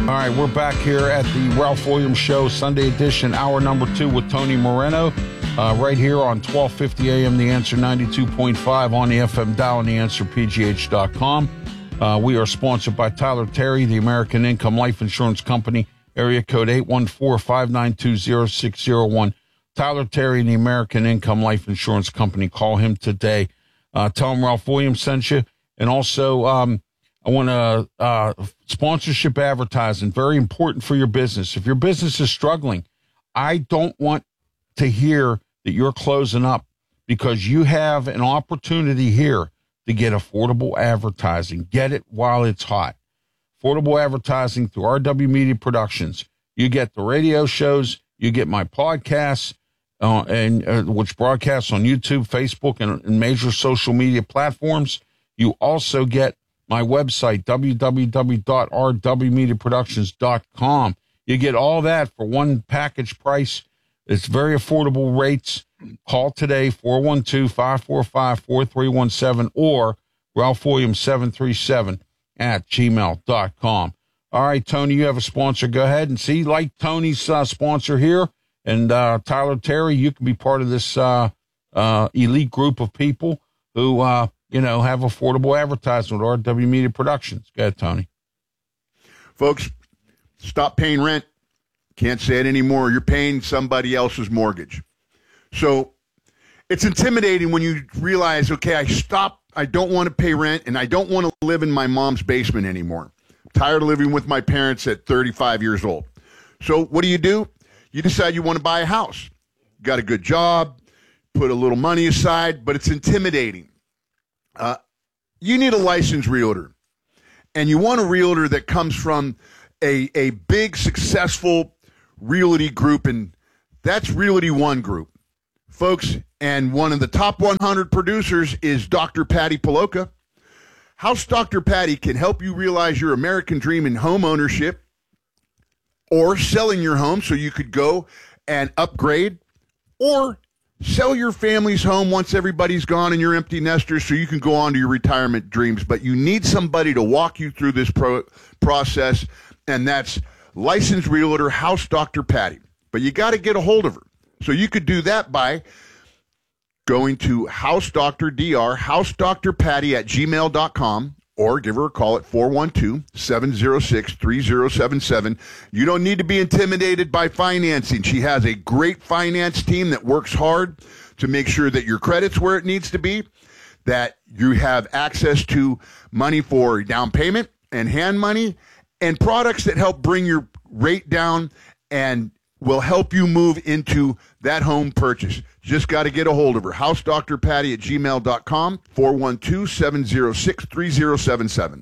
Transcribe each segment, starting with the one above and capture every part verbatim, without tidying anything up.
All right, we're back here at the Ralph Williams Show, Sunday edition, hour number two with Tony Moreno, uh, right here on twelve fifty A M, The Answer ninety-two point five on the F M dial and the answer P G H dot com. Uh, we are sponsored by Tyler Terry, the American Income Life Insurance Company, area code eight one four, five nine two, zero six zero one. Tyler Terry and the American Income Life Insurance Company. Call him today. Uh, tell him Ralph Williams sent you. And also, um, I want to, uh, sponsorship advertising, very important for your business. If your business is struggling, I don't want to hear that you're closing up, because you have an opportunity here to get affordable advertising. Get it while it's hot. Affordable advertising through R W Media Productions. You get the radio shows, you get my podcasts, uh, and uh, which broadcasts on YouTube, Facebook, and, and major social media platforms. You also get my website, w w w dot r w media productions dot com. You get all that for one package price. It's very affordable rates. Call today, four one two, five four five, four three one seven or Ralph Williams seven three seven at gmail dot com. All right, Tony, you have a sponsor. Go ahead and see, like Tony's uh, sponsor here, and uh, Tyler Terry, you can be part of this uh, uh, elite group of people who, uh, you know, have affordable advertising with R W Media Productions. Go ahead, Tony. Folks, stop paying rent. Can't say it anymore. You're paying somebody else's mortgage. So it's intimidating when you realize, okay, I stop. I don't want to pay rent, and I don't want to live in my mom's basement anymore. I'm tired of living with my parents at thirty-five years old. So what do you do? You decide you want to buy a house. Got a good job, put a little money aside, but it's intimidating. Uh, you need a licensed realtor, and you want a realtor that comes from a, a big, successful realty group, and that's Realty One Group, folks. And one of the top one hundred producers is Doctor Patty Poloka. House Doctor Patty can help you realize your American dream in home ownership or selling your home so you could go and upgrade, or sell your family's home once everybody's gone and you're empty nesters so you can go on to your retirement dreams. But you need somebody to walk you through this pro- process, and that's licensed realtor House Doctor Patty. But you got to get a hold of her. So you could do that by going to House Doctor Dr, House Doctor Patty at gmail dot com, or give her a call at four one two, seven zero six, three zero seven seven. You don't need to be intimidated by financing. She has a great finance team that works hard to make sure that your credit's where it needs to be, that you have access to money for down payment and hand money, and products that help bring your rate down and will help you move into that home purchase. Just got to get a hold of her. House Doctor Patty at gmail dot com, four one two, seven zero six, three zero seven seven.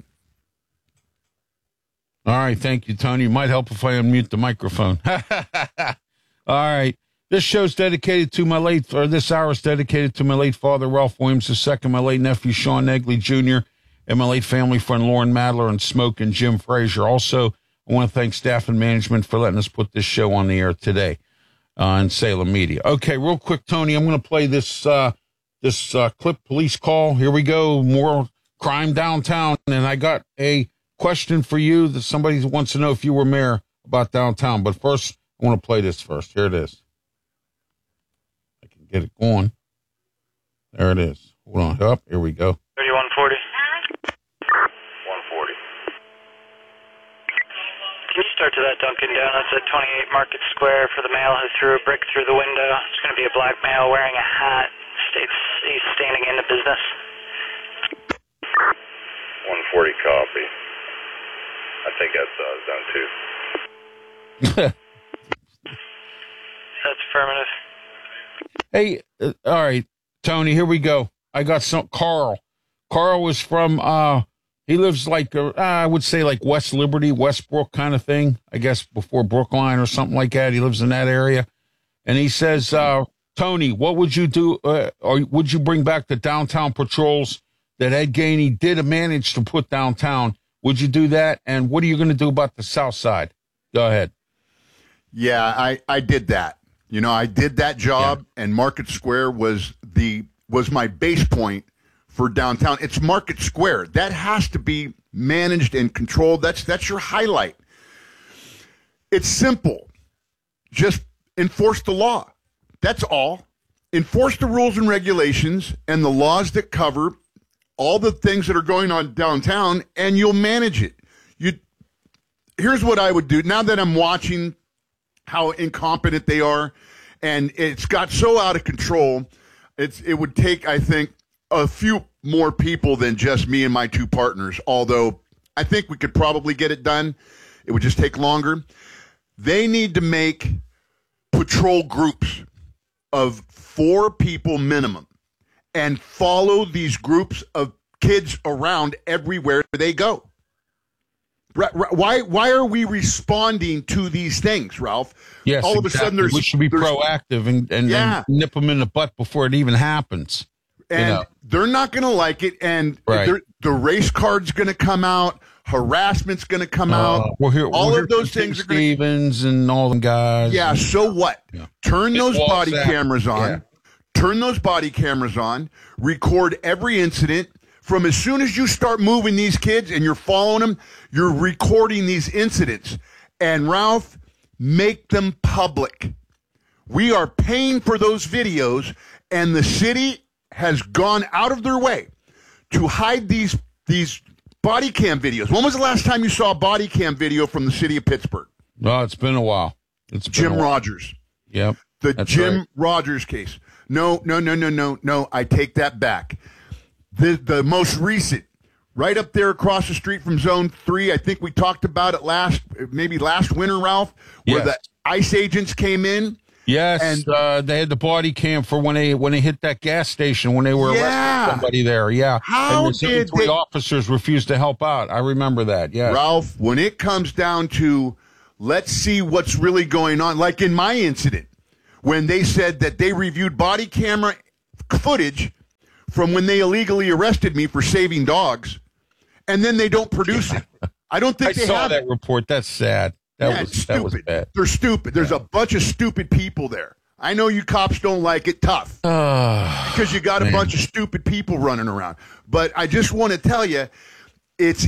All right, thank you, Tony. It might help if I unmute the microphone. All right. This show's dedicated to my late, or this hour is dedicated to my late father, Ralph Williams the second, my late nephew, Sean Negley Junior, and my late family friend, Lauren Madler, and Smoke and Jim Frazier. Also, I want to thank staff and management for letting us put this show on the air today uh, in Salem Media. Okay, real quick, Tony, I'm going to play this uh, this uh, clip, police call. Here we go, more crime downtown. And I got a question for you that somebody wants to know if you were mayor about downtown. But first, I want to play this first. Here it is. I can get it going. There it is. Hold on. Up, here we go. thirty-one forty. one forty. Can you start to that Dunkin' Donuts at twenty-eight Market Square for the male who threw a brick through the window? It's going to be a black male wearing a hat. States he's standing in the business. one forty copy. I think that's uh, zone two. That's affirmative. Hey, uh, all right, Tony, here we go. I got some, Carl. Carl was from, uh, he lives like, uh, I would say like West Liberty, Westbrook kind of thing, I guess before Brookline or something like that. He lives in that area. And he says, uh, Tony, what would you do, uh, or would you bring back the downtown patrols that Ed Gainey did manage to put downtown? Would you do that? And what are you going to do about the south side? Go ahead. Yeah, I, I did that. You know, I did that job, yeah. And Market Square was the was my base point for downtown. It's Market Square. That has to be managed and controlled. That's that's your highlight. It's simple. Just enforce the law. That's all. Enforce the rules and regulations and the laws that cover all the things that are going on downtown, and you'll manage it. You. Here's what I would do. Now that I'm watching how incompetent they are, and it's got so out of control, it's it would take, I think, a few more people than just me and my two partners, although I think we could probably get it done. It would just take longer. They need to make patrol groups of four people minimum and follow these groups of kids around everywhere they go. Why why are we responding to these things, Ralph? Yes, all of exactly. a sudden there's we should be there's, proactive and, and, yeah. and nip them in the butt before it even happens. And you know? They're not going to like it, and right. the race card's going to come out, harassment's going to come uh, out. We'll hear, all we'll of those things Tim are going to Stevens and all them guys. Yeah, so what? Yeah. Turn It those body out. cameras on. Yeah. Turn those body cameras on. Record every incident. From as soon as you start moving these kids and you're following them, you're recording these incidents. And Ralph, make them public. We are paying for those videos, and the city has gone out of their way to hide these these body cam videos. When was the last time you saw a body cam video from the city of Pittsburgh? No, it's been a while. It's been Jim a while. Rogers. Yep. The that's Jim right. Rogers case. No, no, no, no, no, no. I take that back. The the most recent, right up there across the street from Zone Three. I think we talked about it last, maybe last winter, Ralph, where Yes. the ICE agents came in. Yes, And- uh, they had the body cam for when they when they hit that gas station when they were Yeah. arresting somebody there. Yeah, How and the did three they- officers refused to help out. I remember that. Yeah, Ralph, when it comes down to let's see what's really going on, like in my incident, when they said that they reviewed body camera footage from when they illegally arrested me for saving dogs, and then they don't produce it. I don't think I they saw have that it. report. That's sad. That Yeah, was it's that was stupid. bad. They're stupid. There's Yeah. a bunch of stupid people there. I know you cops don't like it. Tough. Uh, Because you got a man. bunch of stupid people running around. But I just want to tell you, it's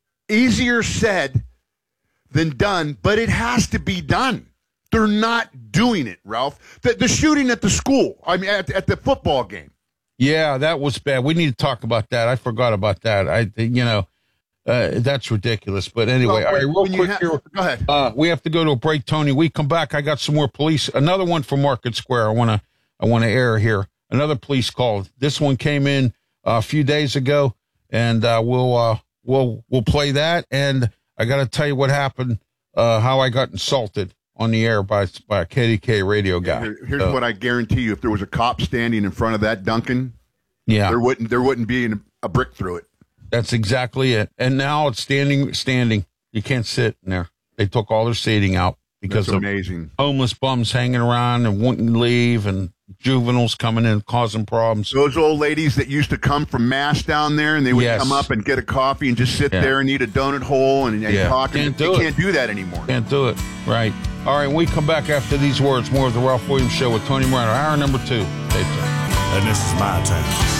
easier said than done, but it has to be done. They're not doing it, Ralph. The, the shooting at the school, I mean, at, at the football game. yeah, that was bad. We need to talk about that. I forgot about that. I, you know, uh, that's ridiculous. But anyway, Well, all right, real when you quick ha- here. Go ahead. Uh, we have to go to a break, Tony. We come back. I got some more police. Another one from Market Square. I want to, I want to air here. Another police call. This one came in uh, a few days ago, and uh, we'll, uh, we'll, we'll play that. And I got to tell you what happened. Uh, how I got insulted on the air by by a K D K radio guy. Here- here's So, what I guarantee you: if there was a cop standing in front of that Duncan, yeah, there wouldn't there wouldn't be an, a brick through it. that's exactly it. And now it's standing, standing. You can't sit in there. They took all their seating out because That's of amazing. homeless bums hanging around and wouldn't leave, and juveniles coming in causing problems. Those old ladies that used to come from Mass down there, and they would Yes. come up and get a coffee and just sit Yeah. there and eat a donut hole and, and Yeah. talk. Can't and do they it. can't do that anymore. Can't do it. Right. All right. When we come back after these words, more of the Ralph Williams Show with Tony Moreno. Hour number two. Stay tuned. And this is my town.